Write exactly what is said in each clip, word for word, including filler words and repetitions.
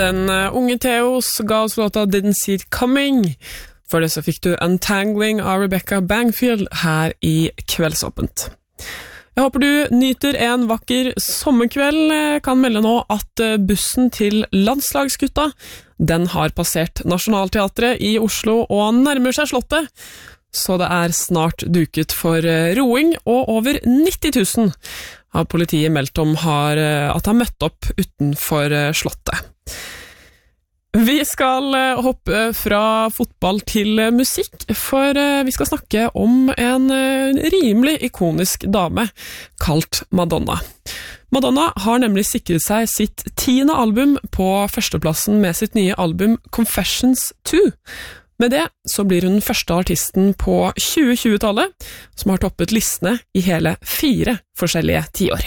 Den uh, unge Theos ga oss låta Didn't See It Coming. For det så fikk du Untangling av Rebecca Bangfield her i Kveldsåpent. Jeg håper du nyter en vakker sommerkveld. Jeg kan melde nå at bussen til landslagsgutta, den har passert Nationalteatret i Oslo og nærmer seg slottet. Så det er snart duket for roing, og over nitti tusen har politiet meldt om har, at har møtt opp utenfor slottet. Vi skal hoppe fra fotball til musikk, for vi skal snakke om en rimelig ikonisk dame, kalt Madonna. Madonna har nemlig sikret seg sitt tiende album på førsteplassen med sitt nye album Confessions to. Med det så blir hun den første artisten på tjue tjue-tallet som har toppet listene i hele fire forskjellige tiår.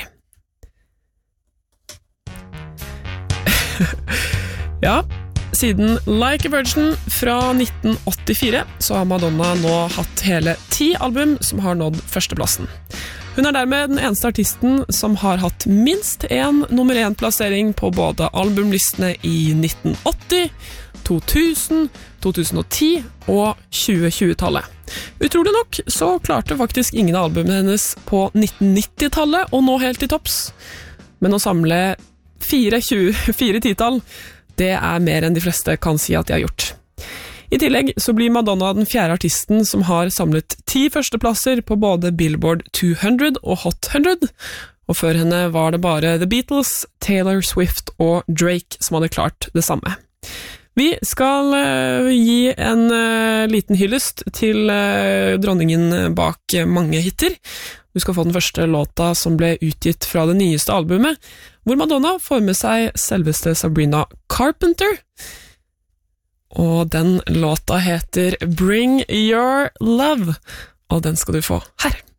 Ja, siden Like a Virgin fra nitten åttifire så har Madonna nå hatt hele ti album som har nådd førsteplassen. Hun er dermed den eneste artisten som har hatt minst en nummer én-plassering på både albumlistene i nitten åtti, to tusen, to tusen og ti og tjue tjue-tallet. Utrolig nok så klarte faktisk ingen av albumene hennes på nitten nitti-tallet å nå helt til topps. Men å samle fire, tjue, fire titall, det er mer enn de fleste kan si at de har gjort. I tillegg så blir Madonna den fjerde artisten som har samlet ti førsteplasser på både Billboard to hundred og Hot hundred, og før henne var det bare The Beatles, Taylor Swift og Drake som hadde klart det samme. Vi skal uh, gi en uh, liten hyllest til uh, dronningen bak mange hitter. Du skal få den første låta som ble utgitt fra det nyeste albumet, hvor Madonna får med seg selveste Sabrina Carpenter. Og den låta heter Bring Your Love, og den skal du få her.